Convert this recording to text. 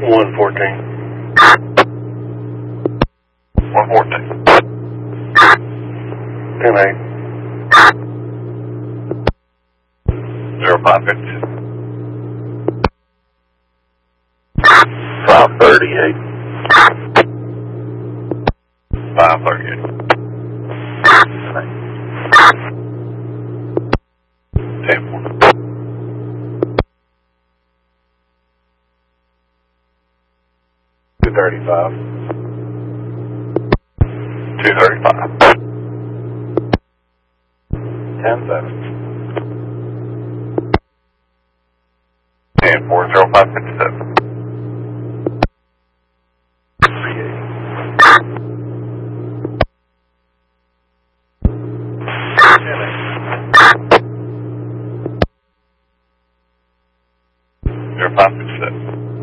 114. 114. 10-8. 0556. 538. 538. 10-4. 235. 235. 10-7. 10-4-0557. 0557.